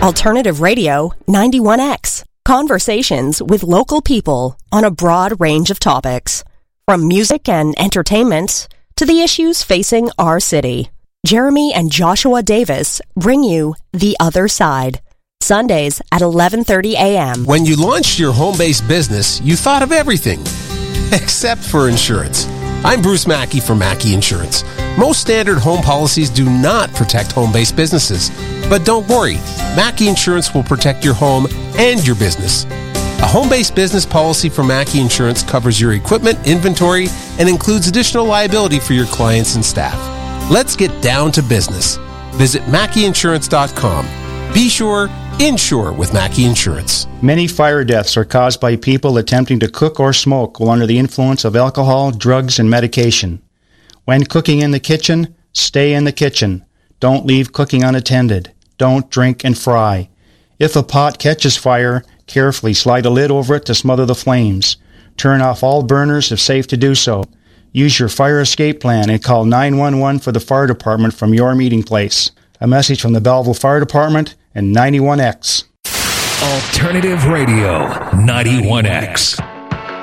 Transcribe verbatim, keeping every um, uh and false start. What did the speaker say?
Alternative Radio ninety-one X. Conversations with local people on a broad range of topics, from music and entertainment to the issues facing our city. Jeremy and Joshua Davis bring you The Other Side, Sundays at eleven thirty a.m. When you launched your home-based business, you thought of everything, except for insurance. I'm Bruce Mackey from Mackey Insurance. Most standard home policies do not protect home-based businesses. But don't worry, Mackey Insurance will protect your home and your business. A home-based business policy from Mackey Insurance covers your equipment, inventory, and includes additional liability for your clients and staff. Let's get down to business. Visit Mackey Insurance dot com. Be sure, insure with Mackey Insurance. Many fire deaths are caused by people attempting to cook or smoke while under the influence of alcohol, drugs, and medication. When cooking in the kitchen, stay in the kitchen. Don't leave cooking unattended. Don't drink and fry. If a pot catches fire, carefully slide a lid over it to smother the flames. Turn off all burners if safe to do so. Use your fire escape plan and call nine one one for the fire department from your meeting place. A message from the Belleville Fire Department and ninety-one X. Alternative Radio ninety-one X.